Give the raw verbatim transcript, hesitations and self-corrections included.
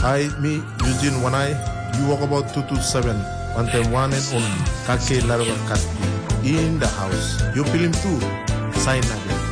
I, me, Eugene Wanai, you walk about two two seven, one ten one and only, Kake Larva Kasti, in the house. You film too, sign again.